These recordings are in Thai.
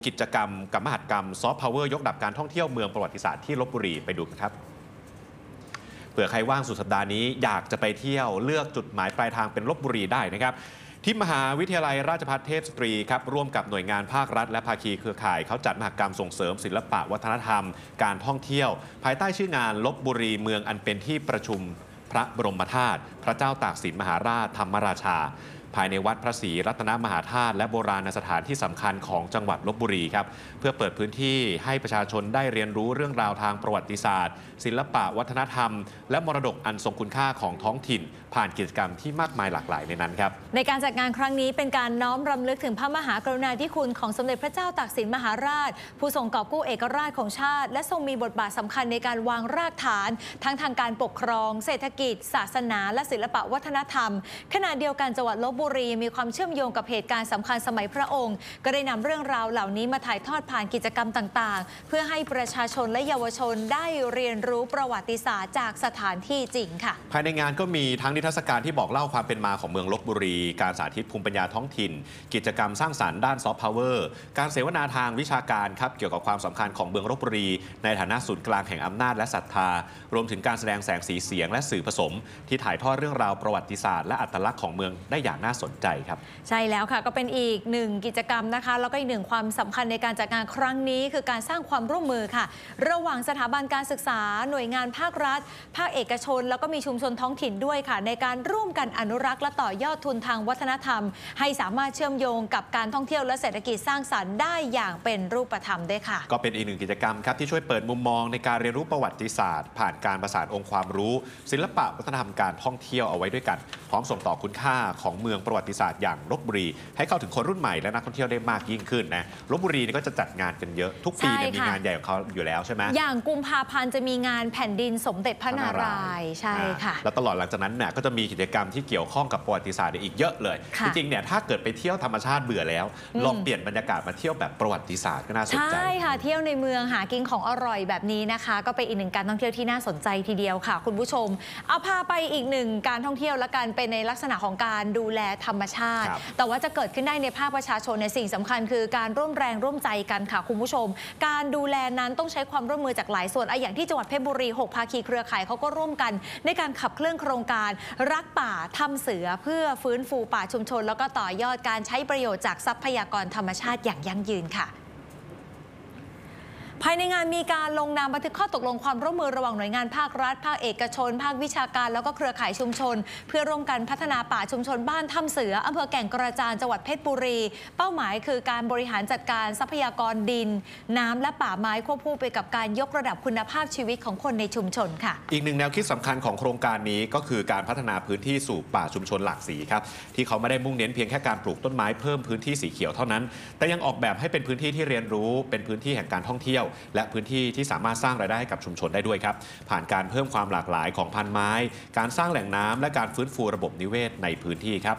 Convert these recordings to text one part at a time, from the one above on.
กิจกรรมกับมหกรรมซอฟต์พาวเวอร์ยกระดับการท่องเที่ยวเมืองประวัติศาสตร์ที่ลพบุรีไปดูกันครับเผื่อใครว่างสุดสัปดาห์นี้อยากจะไปเที่ยวเลือกจุดหมายปลายทางเป็นลพบุรีได้นะครับที่มหาวิทยาลัยราชภัฏเทพสตรีครับร่วมกับหน่วยงานภาครัฐและภาคีเครือข่ายเขาจัดมหกรรมส่งเสริมศิลปะวัฒนธรรมการท่องเที่ยวภายใต้ชื่องานลพบุรีเมืองอันเป็นที่ประชุมพระบรมธาตุพระเจ้าตากสินมหาราชธรรมราชาภายในวัดพระศรีรัตนมหาธาตุและโบราณสถานที่สำคัญของจังหวัดลพบุรีครับเพื่อเปิดพื้นที่ให้ประชาชนได้เรียนรู้เรื่องราวทางประวัติศาสตร์ศิลปะวัฒนธรรมและมรดกอันทรงคุณค่าของท้องถิ่นผ่านกิจกรรมที่มากมายหลากหลายในนั้นครับในการจัดงานครั้งนี้เป็นการน้อมรำลึกถึงพระมหากรุณาธิคุณของสมเด็จพระเจ้าตากสินมหาราชผู้ทรงกอบกู้เอกราชของชาติและทรงมีบทบาทสำคัญในการวางรากฐานทั้งทางการปกครองเศรษฐกิจศาสนาและศิลปะวัฒนธรรมขณะเดียวกันจังหวัดลพบุรีมีความเชื่อมโยงกับเหตุการณ์สำคัญสมัยพระองค์ก็ได้นำเรื่องราวเหล่านี้มาถ่ายทอดผ่านกิจกรรมต่างๆเพื่อให้ประชาชนและเยาวชนได้เรียนรู้ประวัติศาสตร์จากสถานที่จริงค่ะภายในงานก็มีทั้งนิทรรศการที่บอกเล่าความเป็นมาของเมืองลพบุรีการสาธิตภูมิปัญญาท้องถิ่นกิจกรรมสร้างสรรค์ด้านซอฟต์พาวเวอร์การเสวนาทางวิชาการครับเกี่ยวกับความสำคัญของเมืองลพบุรีในฐานะศูนย์กลางแห่งอำนาจและศรัทธารวมถึงการแสดงแสงสีเสียงและสื่อผสมที่ถ่ายทอดเรื่องราวประวัติศาสตร์และอัตลักษณ์ของเมืองได้อย่างน่าสนใจครับใช่แล้วค่ะก็เป็นอีกหนึ่งกิจกรรมนะคะแล้วก็อีกหนึ่งความสำคัญในการจัดงานครั้งนี้คือการสร้างความร่วมมือค่ะระหว่างสถาบันการศึกษาหน่วยงานภาครัฐภาคเอกชนแล้วก็มีชุมชนท้องถิ่นด้วยค่ะในการร่วมกันอนุรักษ์และต่อยอดทุนทางวัฒนธรรมให้สามารถเชื่อมโยงกับการท่องเที่ยวและเศรษฐกิจสร้างสรรค์ได้อย่างเป็นรูปธรรมด้วยค่ะก็เป็นอีกหนึ่งกิจกรรมครับที่ช่วยเปิดมุมมองในการเรียนรู้ประวัติศาสตร์ผ่านการประสานองค์ความรู้ศิลปะวัฒนธรรมการท่องเที่ยวเอาไว้ด้วยกันพร้อมส่งต่อคุณค่าของเมืองประวัติศาสตร์อย่างลพบุรีให้เข้าถึงคนรุ่นใหม่และนักท่องเที่ยวได้มากยิ่งขึ้นนะลพบุรีก็จะจัดงานกันเยอะทุกปีมีงานใหญ่ของเขาอยู่แล้วใช่ไหมอย่างกุมภาพันธ์จะมีงานแผ่นดินสมเด็จพระนารายณ์ใช่ค่ะแล้วตลอดหลังจากนั้นเนี่ยก็จะมีกิจกรรมที่เกี่ยวข้องกับประวัติศาสตร์อีกเยอะเลยจริงๆเนี่ยถ้าเกิดไปเที่ยวธรรมชาติเบื่อแล้วลองเปลี่ยนบรรยากาศมาเที่ยวแบบประวัติศาสตร์ก็น่าสนใจใช่ค่ะเที่ยวในเมืองหากินของอร่อยแบบนี้นะคะก็เป็นอีกหนึ่งการท่องเที่ยวที่น่าสนใจทีเดียวค่ะคุณผู้ชมเอาพาไปอีกหนึ่งการท่องเที่ยวละกันเป็นในลักษณะของการดูแลธรรมชาติแต่ว่าจะเกิดขึ้นได้ในภาคประชาชนในสิ่งสำคัญคือการร่วมแรงร่วมใจกันค่ะคุณผู้ชมการดูแลนั้นต้องใช้ความร่วมมือจากหลายส่วนอย่างที่จังหวัดเพชรบุรี6ภาคีเครือข่ายเขาก็ร่วมกันในการขับเคลื่อนโครงการรักป่าทำเสือเพื่อฟื้นฟูป่าชุมชนแล้วก็ต่อยอดการใช้ประโยชน์จากทรัพยากรธรรมชาติอย่างยั่งยืนค่ะภายในงานมีการลงนามบันทึกข้อตกลงความร่วมมือระหว่างหน่วยงานภาครัฐภาคเอกชนภาควิชาการแล้วก็เครือข่ายชุมชนเพื่อร่วมกันพัฒนาป่าชุมชนบ้านถ้ำเสืออำเภอแก่งกระจานจังหวัดเพชรบุรีเป้าหมายคือการบริหารจัดการทรัพยากรดินน้ำและป่าไม้ควบคู่ไปกับการยกระดับคุณภาพชีวิตของคนในชุมชนค่ะอีกหนึ่งแนวคิดสำคัญของโครงการนี้ก็คือการพัฒนาพื้นที่สู่ป่าชุมชนหลากสีครับที่เขาไม่ได้มุ่งเน้นเพียงแค่การปลูกต้นไม้เพิ่มพื้นที่สีเขียวเท่านั้นแต่ยังออกแบบให้เป็นพื้นที่ที่เรียนรู้เป็นพื้นที่แห่งการท่องเที่ยวและพื้นที่ที่สามารถสร้างรายได้ให้กับชุมชนได้ด้วยครับผ่านการเพิ่มความหลากหลายของพันธุ์ไม้การสร้างแหล่งน้ำและการฟื้นฟูระบบนิเวศในพื้นที่ครับ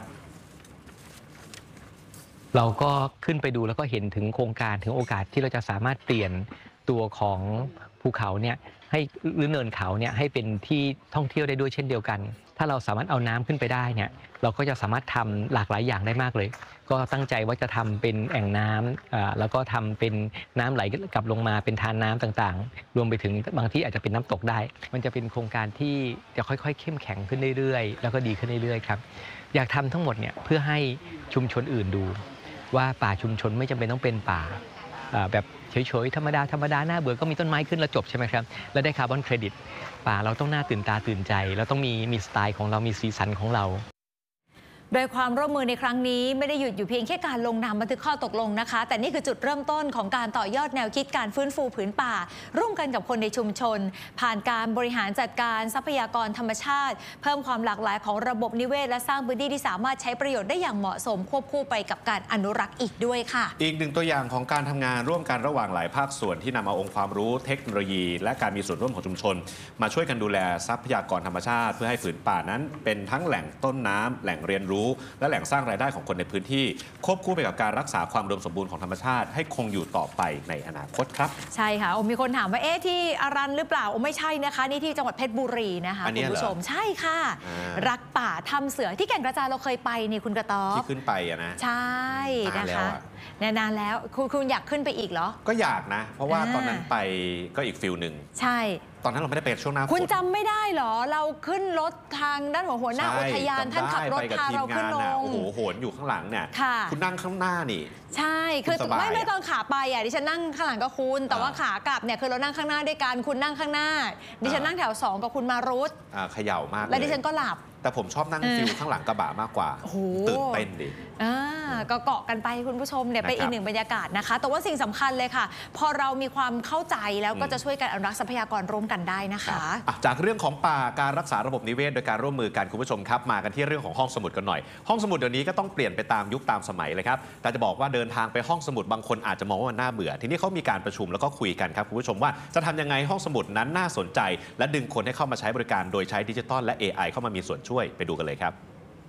เราก็ขึ้นไปดูแล้วก็เห็นถึงโครงการถึงโอกาสที่เราจะสามารถเปลี่ยนตัวของภูเขาเนี่ยให้หรือเนินเขาเนี่ยให้เป็นที่ท่องเที่ยวได้ด้วยเช่นเดียวกันถ้าเราสามารถเอาน้ำขึ้นไปได้เนี่ยเราก็จะสามารถทำหลากหลายอย่างได้มากเลยก็ตั้งใจว่าจะทำเป็นแอ่งน้ำแล้วก็ทำเป็นน้ำไหลกลับลงมาเป็นทานน้ำต่างๆรวมไปถึงบางที่อาจจะเป็นน้ำตกได้มันจะเป็นโครงการที่จะค่อยๆเข้มแข็งขึ้นเรื่อยๆแล้วก็ดีขึ้นเรื่อยๆครับอยากทำทั้งหมดเนี่ยเพื่อให้ชุมชนอื่นดูว่าป่าชุมชนไม่จำเป็นต้องเป็นป่าแบบเฉยๆธรรมดาหน้าเบื่อก็มีต้นไม้ขึ้นแล้วจบใช่ไหมครับแล้วได้คาร์บอนเครดิตป่าเราต้องน่าตื่นตาตื่นใจเราต้องมีสไตล์ของเรามีสีสันของเราโดยความร่วมมือในครั้งนี้ไม่ได้หยุดอยู่เพียงแค่การลงนามบันทึกข้อตกลงนะคะแต่นี่คือจุดเริ่มต้นของการต่อยอดแนวคิดการฟื้นฟูผืนป่าร่วมกันกับคนในชุมชนผ่านการบริหารจัดการทรัพยากรธรรมชาติเพิ่มความหลากหลายของระบบนิเวศและสร้างพื้นที่ที่สามารถใช้ประโยชน์ได้อย่างเหมาะสมควบคู่ไปกับการอนุรักษ์อีกด้วยค่ะอีกหนึ่งตัวอย่างของการทำงานร่วมกันระหว่างหลายภาคส่วนที่นำเอาองค์ความรู้เทคโนโลยีและการมีส่วนร่วมของชุมชนมาช่วยกันดูแลทรัพยากรธรรมชาติเพื่อให้ผืนป่านั้นเป็นทั้งแหล่งต้นน้ำแหล่งเรียนรู้รู้และแหล่งสร้างรายได้ของคนในพื้นที่ควบคู่ไปกับการรักษาความอุดมสมบูรณ์ของธรรมชาติให้คงอยู่ต่อไปในอนาคตครับใช่ค่ะมีคนถามว่าที่อารันหรือเปล่าไม่ใช่นะคะนี่ที่จังหวัดเพชรบุรีนะคะคุณผู้ชมใช่ค่ะรักป่าทำเสือที่แก่งกระจานเราเคยไปนี่คุณกระต๊อบที่ขึ้นไปนะใช่นะคะนานแล้วคุณอยากขึ้นไปอีกเหรอก็อยากนะเพราะว่าตอนนั้นไปก็อีกฟิลหนึ่งใช่ตอนนั้นเราไม่ได้ไปช่วงหน้าฝนคุณจำไม่ได้เหรอเราขึ้นรถทางด้านหัวหน้าอุทยานท่านขับรถพาเราขึ้นลงโอ้โหโหนอยู่ข้างหลังเนี่ยคุณนั่งข้างหน้านี่ใช่คือไม่ตอนขาไปดิฉันนั่งข้างหลังกับคุณแต่ว่าขากลับเนี่ยคือเรานั่งข้างหน้าด้วยกันคุณนั่งข้างหน้าดิฉันนั่งแถว2กับคุณมารุตเขย่ามากแล้วดิฉันก็หลับแต่ผมชอบนั่งฟิลข้างหลังกระบะมากกว่าตื่นเต้นดิก็เกาะกันไปคุณผู้ชมเนี่ยเป็นอีกหนึ่งบรรยากาศนะคะแต่ว่าสิ่งสำคัญเลยค่ะพอเรามีความเข้าใจแล้วก็จะช่วยกันอนุรักษ์ทรัพยากรร่วมกันได้นะคะจากเรื่องของป่าการรักษาระบบนิเวศโดยการร่วมมือกันคุณผู้ชมครับมากันที่เรื่องของห้องสมุดกันหน่อยห้องสมุดเดี๋ยวนี้ก็ต้องเปลี่ยนไปตามยุคตามสมัยเลยครับแต่จะบอกว่าเดินทางไปห้องสมุดบางคนอาจจะมองว่ามันน่าเบื่อทีนี้เขามีการประชุมแล้วก็คุยกันครับคุณผู้ชมว่าจะทำยังไงห้องสมุดนั้นน่าสนใจและดึงคนให้เข้ามาใช้บริการโดยใช้ดิจิตอลและ AI เข้ามามีส่วนช่วยไปดูกันเลยครับ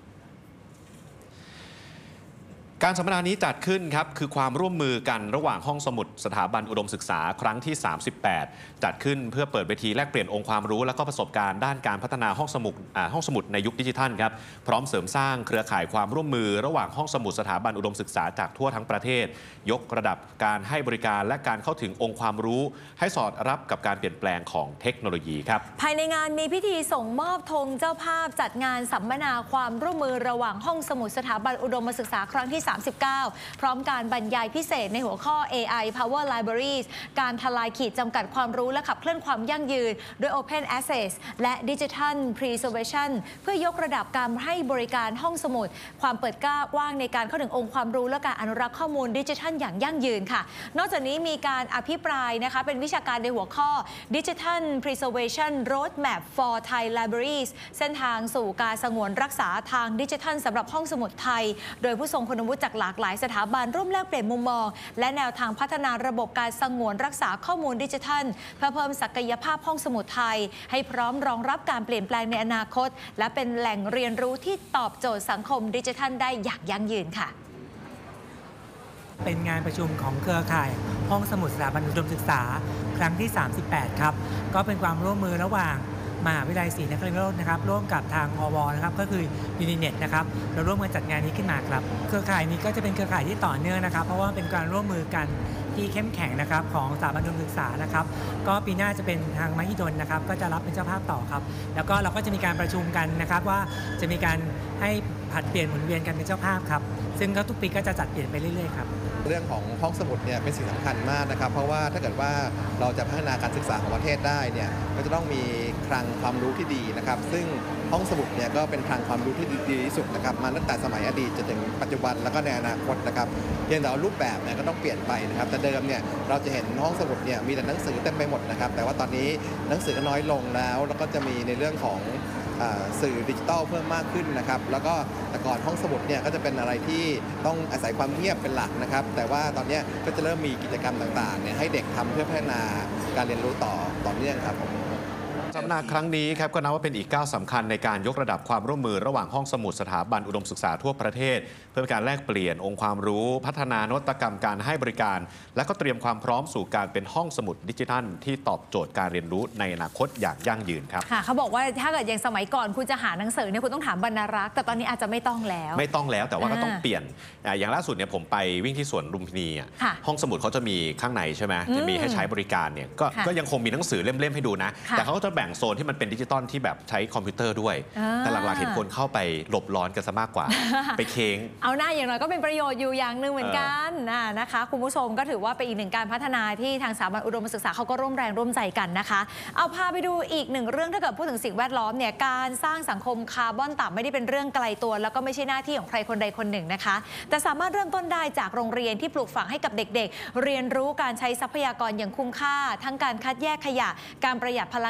การสัมมนานี้จัดขึ้นครับคือความร่วมมือกันระหว่างห้องสมุดสถาบันอุดมศึกษาครั้งที่ 38 จัดขึ้นเพื่อเปิดเวทีแลกเปลี่ยนองค์ความรู้และก็ประสบการณ์ด้านการพัฒนาห้องสมุดในยุคดิจิทัลครับพร้อมเสริมสร้างเครือข่ายความร่วมมือระหว่างห้องสมุดสถาบันอุดมศึกษาจากทั่วทั้งประเทศยกระดับการให้บริการและการเข้าถึงองค์ความรู้ให้สอดรับกับการเปลี่ยนแปลงของเทคโนโลยีครับภายในงานมีพิธีส่งมอบธงเจ้าภาพจัดงานสัมมนาความร่วมมือระหว่างห้องสมุดสถาบันอุดมศึกษาครั้งที่ 39 พร้อมการบรรยายพิเศษในหัวข้อ AI Power Libraries การทลายขีดจำกัดความรู้และขับเคลื่อนความยั่งยืนโดย Open Access และ Digital Preservation เพื่อยกระดับการให้บริการห้องสมุดความเปิดกว้างในการเข้าถึงองค์ความรู้และการอนุรักษ์ข้อมูลดิจิทัลอย่างยั่งยืนค่ะนอกจากนี้มีการอภิปรายนะคะเป็นวิชาการในหัวข้อ Digital Preservation Roadmap for Thai Libraries เส้นทางสู่การสงวนรักษาทางดิจิทัลสำหรับห้องสมุดไทยโดยผู้ทรงคุณวุฒิจากหลากหลายสถาบันร่วมแลกเปลี่ยนมุมมองและแนวทางพัฒนาระบบการสงวนรักษาข้อมูลดิจิทัลเพื่อเพิ่มศักยภาพห้องสมุดไทยให้พร้อมรองรับการเปลี่ยนแปลงในอนาคตและเป็นแหล่งเรียนรู้ที่ตอบโจทย์สังคมดิจิทัลได้อย่างยั่งยืนค่ะเป็นงานประชุมของเครือข่ายห้องสมุดสถาบันอุดมศึกษาครั้งที่ 38 ครับก็เป็นความร่วมมือระหว่างมหาวิทยาลัยศรีนครินทร์นะครับร่วมกับทางอวนะครับก็คือยูนิเน็ตนะครับเราร่วมกันจัดงานนี้ขึ้นมาครับเครือข่ายนี้ก็จะเป็นเครือข่ายที่ต่อเนื่องนะครับเพราะว่าเป็นการร่วมมือกันที่เข้มแข็งนะครับของสถาบันอุดมศึกษานะครับก็ปีหน้าจะเป็นทางมหิดลนะครับก็จะรับเป็นเจ้าภาพต่อครับแล้วก็เราก็จะมีการประชุมกันนะครับว่าจะมีการให้ผลัดเปลี่ยนหมุนเวียนกันเป็นเจ้าภาพครับซึ่งก็ทุกปีก็จะจัดเปลี่ยนไปเรื่อยๆครับเรื่องของห้องสมุดเนี่ยเป็นสิ่งสำคัญมากนะครับเพราะว่าถ้าเกิดว่าเราจะพัฒนาการศึกษาของประเทศได้เนี่ยก็จะต้องมีคลังความรู้ที่ดีนะครับซึ่งห้องสมุดเนี่ยก็เป็นคลังความรู้ที่ดีที่สุดนะครับมาตั้งแต่สมัยอดีตจนถึงปัจจุบันแล้วก็ในอนาคตนะครับเพียงแต่ว่ารูปแบบเนี่ยก็ต้องเปลี่ยนไปนะครับแต่เดิมเนี่ยเราจะเห็นห้องสมุดเนี่ยมีแต่หนังสือเต็มไปหมดนะครับแต่ว่าตอนนี้หนังสือก็น้อยลงแล้วก็จะมีในเรื่องของสื่อดิจิทัลเพิ่มมากขึ้นนะครับแล้วก็แต่ก่อนห้องสมุดเนี่ยก็จะเป็นอะไรที่ต้องอาศัยความเงียบเป็นหลักนะครับแต่ว่าตอนนี้ก็จะเริ่มมีกิจกรรมต่างๆเนี่ยให้เด็กทำเพื่อพัฒนาการเรียนรู้ต่อเนื่องครับสัมมนาครั้งนี้ครับก็นับว่าเป็นอีกก้าวสำคัญในการยกระดับความร่วมมือระหว่างห้องสมุดสถาบันอุดมศึกษาทั่วประเทศเพื่อเป็นการแลกเปลี่ยนองค์ความรู้พัฒนานวัตกรรมการให้บริการและก็เตรียมความพร้อมสู่การเป็นห้องสมุดดิจิทัลที่ตอบโจทย์การเรียนรู้ในอนาคตอย่างยั่งยืนครับค่ะเขาบอกว่าถ้าเกิดอย่างสมัยก่อนคุณจะหาหนังสือเนี่ยคุณต้องถามบรรณารักษ์แต่ตอนนี้อาจจะไม่ต้องแล้วแต่ว่าก็ต้องเปลี่ยนอย่างล่าสุดเนี่ยผมไปวิ่งที่สวนลุมพินีห้องสมุดเขาจะมีข้างในใช่ไหมจะมีให้ใช้บริการเนี่ยก็ยังคงมีหนังสือเล่มๆให้ดูนะแต่เขาก็จะแบ่งโซนที่มันเป็นดิจิตอลที่แบบใช้คอมพิวเตอร์ด้วยแต่หลักๆเห็นคนเข้าไปหลบร้อนกันซะมากกว่าไปเค้งเอาหน้าอย่างน้อยก็เป็นประโยชน์อยู่อย่างหนึ่งเหมือนกันนะคะคุณผู้ชมก็ถือว่าเป็นอีกหนึ่งการพัฒนาที่ทางสถาบันอุดมศึกษาเขาก็ร่วมแรงร่วมใจกันนะคะเอาพาไปดูอีกหนึ่งเรื่องถ้าเกิดพูดถึงสิ่งแวดล้อมเนี่ยการสร้างสังคมคาร์บอนต่ำไม่ได้เป็นเรื่องไกลตัวแล้วก็ไม่ใช่หน้าที่ของใครคนใดคนหนึ่งนะคะแต่สามารถเริ่มต้นได้จากโรงเรียนที่ปลูกฝังให้กับเด็กๆเรียนรู้การใช้ทรัพยากรอย่างคุ้มค่าทั้งการคัดแยกขยะการประหยัดพลังงาน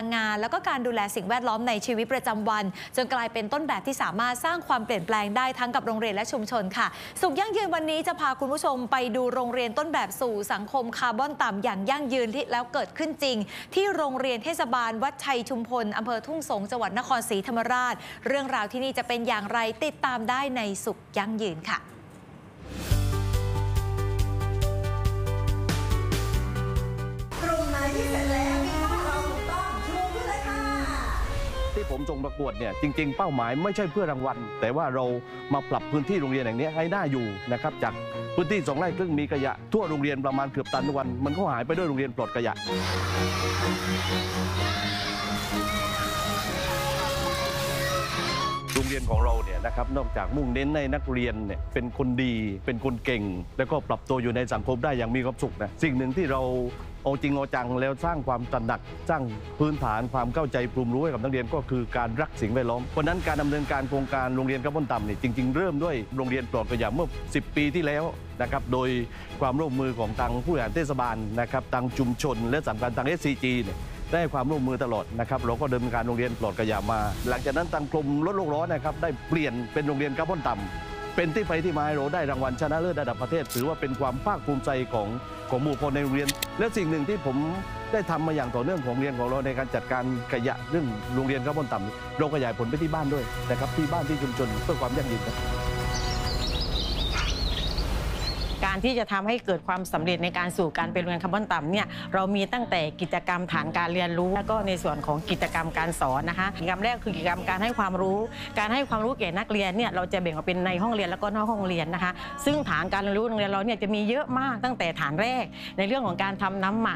แล้วก็การดูแลสิ่งแวดล้อมในชีวิตประจำวันจนกลายเป็นต้นแบบที่สามารถสร้างความเปลี่ยนแปลงได้ทั้งกับโรงเรียนและชุมชนค่ะสุขยั่งยืนวันนี้จะพาคุณผู้ชมไปดูโรงเรียนต้นแบบสู่สังคมคาร์บอนต่ำอย่างยั่งยืนที่แล้วเกิดขึ้นจริงที่โรงเรียนเทศบาลวัดชัยชุมพลอำเภอทุ่งสงศ์จังหวัดนครศรีธรรมราชเรื่องราวที่นี่จะเป็นอย่างไรติดตามได้ในสุขยั่งยืนค่ะที่ผมส่งประกวดเนี่ยจริงๆเป้าหมายไม่ใช่เพื่อรางวัลแต่ว่าเรามาปรับพื้นที่โรงเรียนแห่งนี้ให้น่าอยู่นะครับจากพื้นที่2 ไร่ครึ่งมีขยะทั่วโรงเรียนประมาณเกือบตันทุกวันมันก็หายไปด้วยโรงเรียนปลอดขยะโรงเรียนของเราเนี่ยนะครับนอกจากมุ่งเน้นให้นักเรียนเนี่ยเป็นคนดีเป็นคนเก่งแล้วก็ปรับตัวอยู่ในสังคมได้อย่างมีความสุขนะสิ่งหนึ่งที่เราเอาจริงเอาจังแล้วสร้างความตระหนักสร้างพื้นฐานความเข้าใจภูมิรู้ให้กับนักเรียนก็คือการรักสิ่งแวดล้อมเพราะนั้นการดำเนินการโครงการโรงเรียนคาร์บอนต่ำนี่จริงๆเริ่มด้วยโรงเรียนปลอดขยะเมื่อ10 ปีที่แล้วนะครับโดยความร่วมมือของทางผู้บริหารเทศบาลนะครับทางชุมชนและสำคัญทาง SCG เนี่ยได้ความร่วมมือตลอดนะครับเราก็ดำเนินการโรงเรียนปลอดขยะมาหลังจากนั้นทางกรมลดโลกร้อนนะครับได้เปลี่ยนเป็นโรงเรียนคาร์บอนต่ำเป็นที่ไปที่มาให้เราได้รางวัลชนะเลิศระดับประเทศถือว่าเป็นความภาคภูมิใจของหมู่คนในโรงเรียนและสิ่งหนึ่งที่ผมได้ทำมาอย่างต่อเนื่องของโรงเรียนของเราในการจัดการขยะเรื่องโรงเรียนคาร์บอนต่ำเราขยายผลไปที่บ้านด้วยนะครับที่บ้านที่ชุมชนเพื่อความยั่งยืนครับการที่จะทำให้เกิดความสำเร็จในการสู่การเป็นโรงเรียนคาร์บอนต่ำเนี่ยเรามีตั้งแต่กิจกรรมฐานการเรียนรู้แล้วก็ในส่วนของกิจกรรมการสอนนะคะกิจกรรมแรกคือกิจกรรมการให้ความรู้แก่นักเรียนเนี่ยเราจะแบ่งออกเป็นในห้องเรียนแล้วก็นอกห้องเรียนนะคะซึ่งฐานการเรียนรู้โรงเรียนเราเนี่ยจะมีเยอะมากตั้งแต่ฐานแรกในเรื่องของการทำน้ำหมัก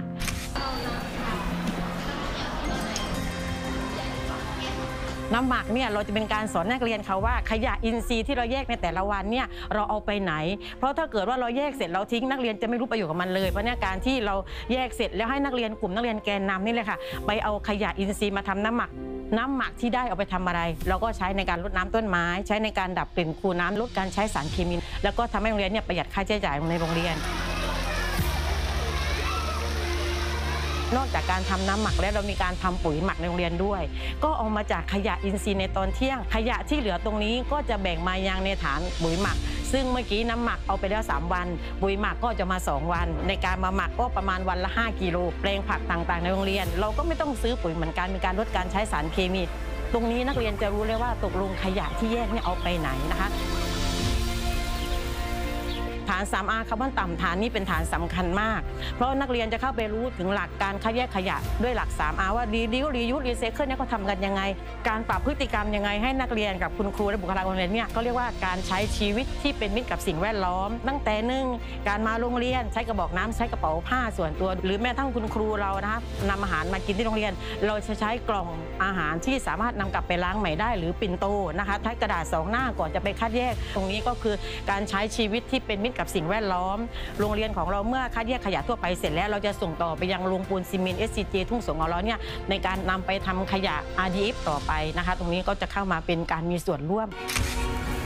เนี่ยเราจะเป็นการสอนนักเรียนเขาว่าขยะอินทรีย์ที่เราแยกในแต่ละวันเนี่ยเราเอาไปไหนเพราะถ้าเกิดว่าเราแยกเสร็จเราทิ้งนักเรียนจะไม่รู้ประโยชน์กับมันเลยเพราะเนี่ยการที่เราแยกเสร็จแล้วให้นักเรียนกลุ่มนักเรียนแกนนำนี่เลยค่ะไปเอาขยะอินทรีย์มาทำน้ำหมักที่ได้เอาไปทำอะไรเราก็ใช้ในการรดน้ำต้นไม้ใช้ในการดับกลิ่นคูน้ำลดการใช้สารเคมีแล้วก็ทำให้โรงเรียนเนี่ยประหยัดค่าใช้จ่ายในโรงเรียนนอกจากการทำน้ำหมักแล้วเรามีการทำปุ๋ยหมักในโรงเรียนด้วยก็เอามาจากขยะอินทรีย์ในตอนเที่ยงขยะที่เหลือตรงนี้ก็จะแบ่งมายังในฐานปุ๋ยหมักซึ่งเมื่อกี้น้ำหมักเอาไปแล้ว3 วันปุ๋ยหมักก็จะมา2 วันในการมาหมักก็ประมาณวันละ5 กิโลแปลงผักต่างๆในโรงเรียนเราก็ไม่ต้องซื้อปุ๋ยเหมือนกันมีการลดการใช้สารเคมีตรงนี้นักเรียนจะรู้เลยว่าตกลงขยะที่แยกเนี่ยเอาไปไหนนะคะฐาน 3R คาร์บอนต่ำฐานนี้เป็นฐานสำคัญมากเพราะนักเรียนจะเข้าไปรู้ถึงหลักการคัดแยกขยะด้วยหลัก 3R ว่ารีดิวรียูสรีไซเคิลเนี่ยเขาทำกันยังไงการปรับพฤติกรรมยังไงให้นักเรียนกับคุณครูและบุคลากรโรงเรียนเนี่ยก็เรียกว่าการใช้ชีวิตที่เป็นมิตรกับสิ่งแวดล้อมตั้งแต่การมาโรงเรียนใช้กระบอกน้ำใช้กระเป๋าผ้าส่วนตัวหรือแม้ทั้งคุณครูเรานะคะนำอาหารมากินที่โรงเรียนเราจะใช้กล่องอาหารที่สามารถนำกลับไปล้างใหม่ได้หรือปิ่นโตนะคะใช้กระดาษ2 หน้าก่อนจะไปคัดแยกตรงนี้ก็คือการใช้ชีวิตที่เป็นมิตรกับสิ่งแวดล้อมโรงเรียนของเราเมื่อคัดแยกขยะทั่วไปเสร็จแล้วเราจะส่งต่อไปยังโรงปูนซีเมนต์ SCG ทุ่งสงศ์ของเราเนี่ยในการนำไปทำขยะ RDF ต่อไปนะคะตรงนี้ก็จะเข้ามาเป็นการมีส่วนร่วม